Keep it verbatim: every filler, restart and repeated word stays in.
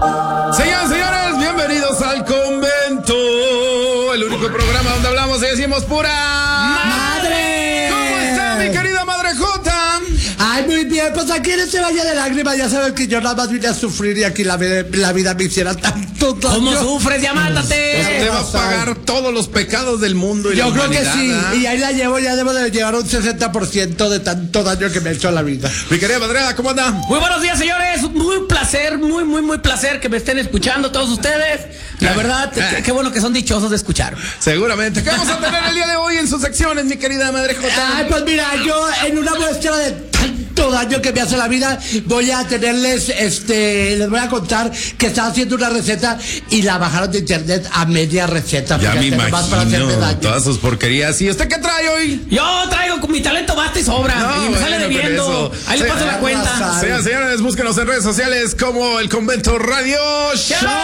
Señoras y señores, bienvenidos al Convento, el único programa donde hablamos y decimos pura ¡Madre! ¿Cómo está mi querida Madre Jota? Ay, muy bien, pues aquí en este valle de lágrimas ya saben que yo nada más vine a sufrir y aquí la, la vida me hiciera tanto daño. ¿Cómo sufres? Ya mándate. Pues te va a pagar todos los pecados del mundo y yo la creo que humanidad, sí, ¿eh? y ahí la llevo, ya debo de llevar un sesenta por ciento de tanto daño que me ha hecho la vida. Mi querida Madreada, ¿cómo anda? Muy buenos días, señores. Muy placer, muy, muy, muy placer que me estén escuchando todos ustedes. La verdad, qué, qué bueno que son dichosos de escuchar. Seguramente. ¿Qué vamos a tener el día de hoy en sus secciones, mi querida Madre Jota? Ay, pues mira, yo en una muestra de tanto daño que me hace la vida, voy a tenerles, este, les voy a contar que estaba haciendo una receta y la bajaron de internet a media receta. Ya fíjate, me nomás para hacerme imagino daño. todas sus porquerías. ¿Y usted qué trae hoy? Yo traigo con mi talento basta y sobra. No, y me sale bueno, debiendo. con eso. Ahí Sí, le paso la cuenta. arrasar. Señoras y señores, búsquenos en redes sociales como El Convento Radio Show.